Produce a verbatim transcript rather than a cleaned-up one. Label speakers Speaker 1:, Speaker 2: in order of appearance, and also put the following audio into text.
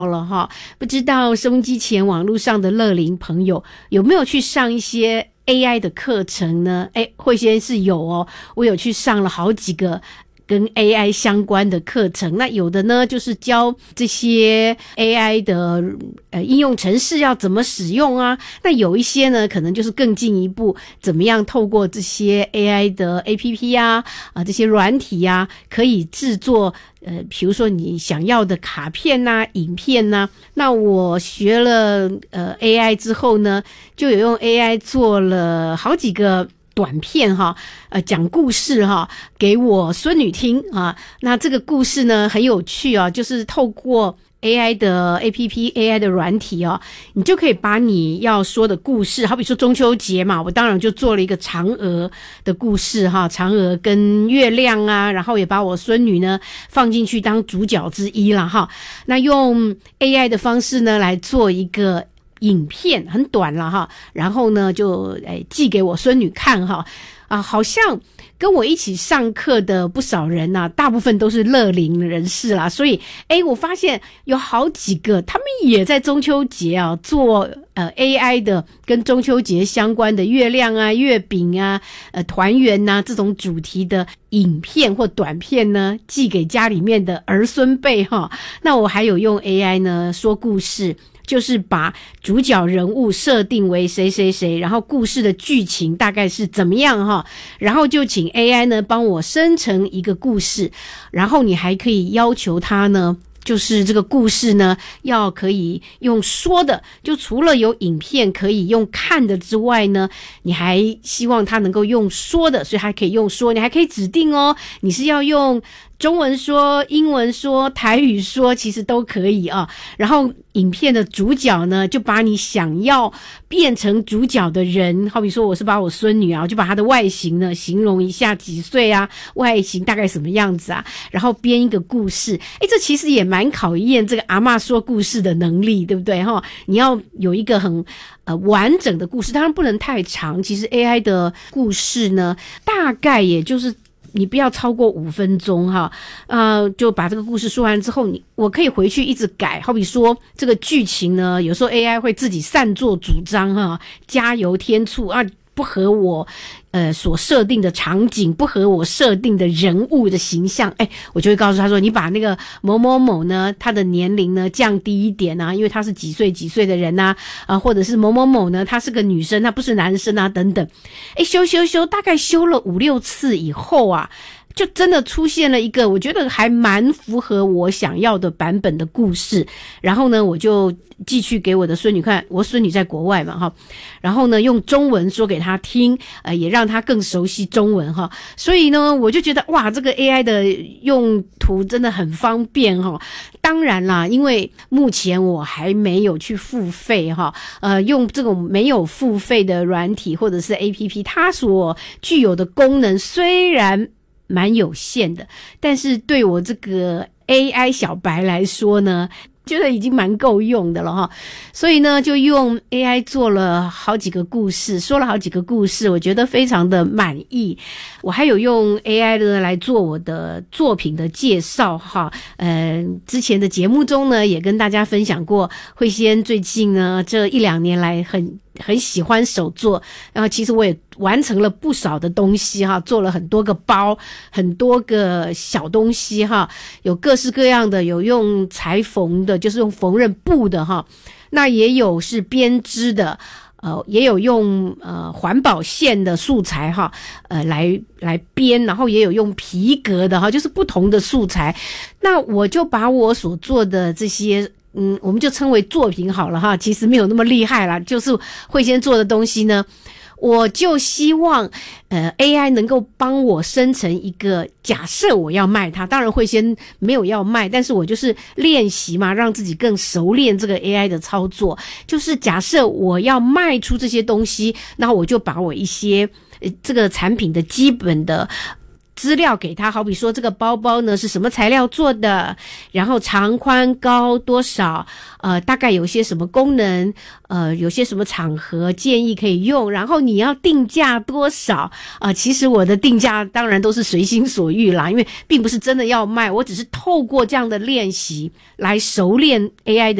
Speaker 1: 了哈，不知道收音机前网络上的乐龄朋友有没有去上一些 A I 的课程呢？诶，慧仙是有哦，我有去上了好几个跟 A I 相关的课程。那有的呢就是教这些 A I 的呃应用程式要怎么使用啊，那有一些呢可能就是更进一步，怎么样透过这些 A I 的 A P P 啊啊这些软体啊，可以制作呃比如说你想要的卡片啊影片啊。那我学了呃 A I 之后呢，就有用 A I 做了好几个短片哈，呃，讲故事哈，给我孙女听啊。那这个故事呢很有趣啊，就是透过 A I 的 A P P、A I 的软体哦，你就可以把你要说的故事，好比说中秋节嘛，我当然就做了一个嫦娥的故事哈，嫦娥跟月亮啊，然后也把我孙女呢放进去当主角之一啦哈。那用 A I 的方式呢来做一个影片，很短了哈，然后呢就诶寄给我孙女看哈。啊，好像跟我一起上课的不少人啊，大部分都是乐龄人士啦，所以诶我发现有好几个他们也在中秋节啊做呃 A I 的跟中秋节相关的月亮啊、月饼啊、呃团圆啊这种主题的影片或短片呢，寄给家里面的儿孙辈哈。那我还有用 A I 呢说故事，就是把主角人物设定为谁谁谁，然后故事的剧情大概是怎么样哈，然后就请 A I 呢帮我生成一个故事，然后你还可以要求它呢，就是这个故事呢要可以用说的，就除了有影片可以用看的之外呢，你还希望它能够用说的，所以还可以用说，你还可以指定哦，你是要用中文说、英文说、台语说，其实都可以啊。然后影片的主角呢，就把你想要变成主角的人，好比说我是把我孙女啊，我就把她的外形呢形容一下，几岁啊，外形大概什么样子啊，然后编一个故事。诶，这其实也蛮考验这个阿嬷说故事的能力，对不对哈？你要有一个很呃完整的故事，当然不能太长。其实 A I 的故事呢，大概也就是你不要超过五分钟哈，呃，就把这个故事说完之后，你我可以回去一直改。好比说这个剧情呢，有时候 A I 会自己擅作主张哈，加油添醋啊，不合我呃所设定的场景，不合我设定的人物的形象，哎，我就会告诉他说，你把那个某某某呢，他的年龄呢降低一点啊，因为他是几岁几岁的人啊，啊，或者是某某某呢，他是个女生，他不是男生啊，等等。哎，修修修，大概修了五六次以后啊，就真的出现了一个我觉得还蛮符合我想要的版本的故事。然后呢我就寄去给我的孙女看，我孙女在国外嘛哈，然后呢用中文说给她听，呃也让她更熟悉中文哈。所以呢我就觉得哇，这个 A I 的用途真的很方便哈。当然啦，因为目前我还没有去付费哈，呃用这种没有付费的软体或者是 A P P， 它所具有的功能虽然蛮有限的，但是对我这个 A I 小白来说呢，觉得已经蛮够用的了哈。所以呢就用 A I 做了好几个故事，说了好几个故事，我觉得非常的满意。我还有用 A I 呢来做我的作品的介绍哈。呃之前的节目中呢也跟大家分享过，慧仙最近呢这一两年来很很喜欢手作，然后其实我也完成了不少的东西哈，做了很多个包，很多个小东西哈，有各式各样的，有用裁缝的，就是用缝纫布的哈，那也有是编织的，呃，也有用呃环保线的素材哈，呃来来编，然后也有用皮革的哈，就是不同的素材。那我就把我所做的这些嗯，我们就称为作品好了哈，其实没有那么厉害啦，就是慧仙做的东西呢，我就希望呃 A I 能够帮我生成一个，假设我要卖它，当然慧仙没有要卖，但是我就是练习嘛，让自己更熟练这个 A I 的操作。就是假设我要卖出这些东西，那我就把我一些呃这个产品的基本的资料给他，好比说这个包包呢是什么材料做的，然后长宽高多少，呃，大概有些什么功能，呃，有些什么场合建议可以用，然后你要定价多少啊、呃？其实我的定价当然都是随心所欲啦，因为并不是真的要卖，我只是透过这样的练习来熟练 A I 的